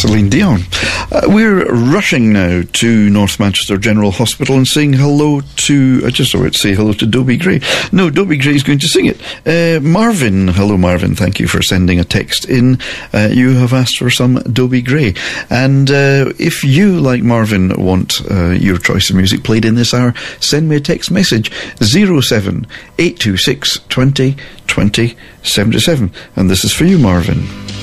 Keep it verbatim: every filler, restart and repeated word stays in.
Celine Dion. Uh, we're rushing now to North Manchester General Hospital and saying hello to, I just about to say hello to Dobie Gray. No, Dobie Gray is going to sing it. Uh, Marvin, hello Marvin, thank you for sending a text in. Uh, you have asked for some Dobie Gray. And uh, if you, like Marvin, want uh, your choice of music played in this hour, send me a text message, zero seven eight two six twenty twenty seventy-seven. And this is for you, Marvin.